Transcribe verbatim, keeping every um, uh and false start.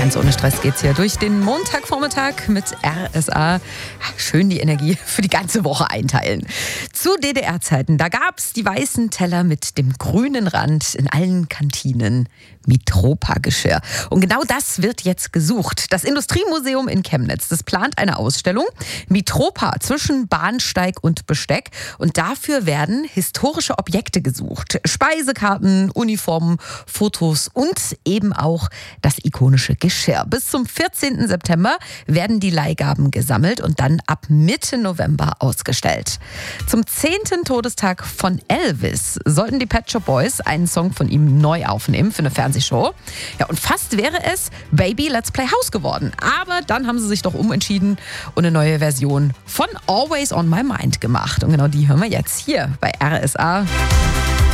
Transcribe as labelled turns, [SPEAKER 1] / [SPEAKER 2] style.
[SPEAKER 1] Ganz ohne Stress geht's hier durch den Montagvormittag mit R S A. Schön die Energie für die ganze Woche einteilen. Zu D D R-Zeiten, da gab's die weißen Teller mit dem grünen Rand in allen Kantinen. Mitropa-Geschirr. Und genau das wird jetzt gesucht. Das Industriemuseum in Chemnitz, das plant eine Ausstellung Mitropa zwischen Bahnsteig und Besteck. Und dafür werden historische Objekte gesucht. Speisekarten, Uniformen, Fotos und eben auch das ikonische Geschirr. Bis zum vierzehnten September werden die Leihgaben gesammelt und dann ab Mitte November ausgestellt. Zum zehnten Todestag von Elvis sollten die Pet Shop Boys einen Song von ihm neu aufnehmen für eine Fernsehshow. Ja, und fast wäre es Baby Let's Play House geworden. Aber dann haben sie sich doch umentschieden und eine neue Version von Always on My Mind gemacht. Und genau die hören wir jetzt hier bei R S A.